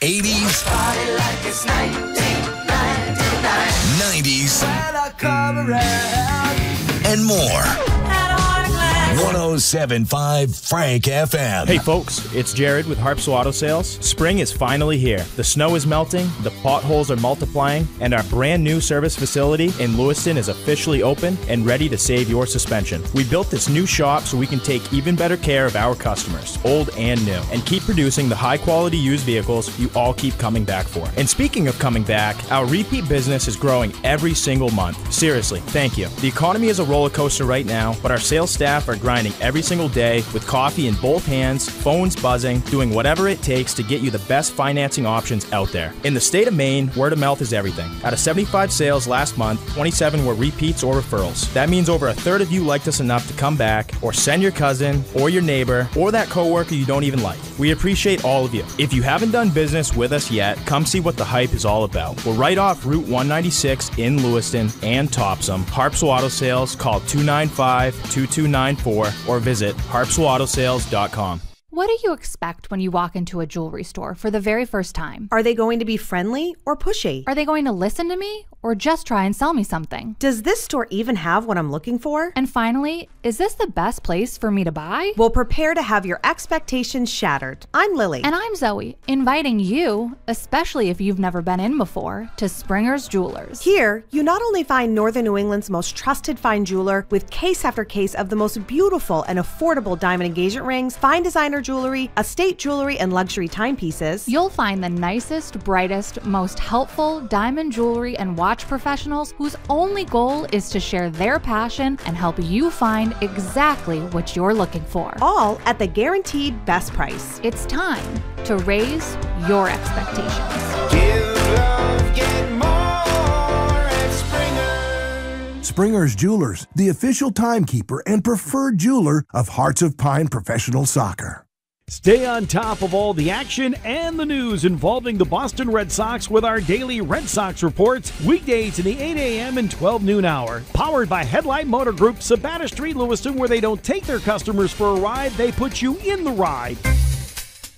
80s, Party like it's 1999. 90s, When I come around. and more. 107.5 Frank FM. Hey folks, it's Jared with Harpswell Auto Sales. Spring is finally here. The snow is melting, the potholes are multiplying, and our brand new service facility in Lewiston is officially open and ready to save your suspension. We built this new shop so we can take even better care of our customers, old and new, and keep producing the high quality used vehicles you all keep coming back for. And speaking of coming back, our repeat business is growing every single month. Seriously, thank you. The economy is a roller coaster right now, but our sales staff are grinding every single day with coffee in both hands, phones buzzing, doing whatever it takes to get you the best financing options out there. In the state of Maine, word of mouth is everything. Out of 75 sales last month, 27 were repeats or referrals. That means over a third of you liked us enough to come back or send your cousin or your neighbor or that coworker you don't even like. We appreciate all of you. If you haven't done business with us yet, come see what the hype is all about. We're right off Route 196 in Lewiston and Topsom. Harpswell Auto Sales, call 295-2294 or visit harpswellautosales.com. What do you expect when you walk into a jewelry store for the very first time? Are they going to be friendly or pushy? Are they going to listen to me or just try and sell me something? Does this store even have what I'm looking for? And finally, is this the best place for me to buy? Well, prepare to have your expectations shattered. I'm Lily. And I'm Zoe, inviting you, especially if you've never been in before, to Springer's Jewelers. Here, you not only find Northern New England's most trusted fine jeweler with case after case of the most beautiful and affordable diamond engagement rings, fine designer jewelry, estate jewelry, and luxury timepieces. You'll find the nicest, brightest, most helpful diamond jewelry and watch professionals whose only goal is to share their passion and help you find exactly what you're looking for. All at the guaranteed best price. It's time to raise your expectations. Give love, get more at Springer's. Springer's Jewelers, the official timekeeper and preferred jeweler of Hearts of Pine Professional Soccer. Stay on top of all the action and the news involving the Boston Red Sox with our daily Red Sox reports, weekdays in the 8 a.m. and 12 noon hour. Powered by Headlight Motor Group, Sabata Street, Lewiston, where they don't take their customers for a ride, they put you in the ride.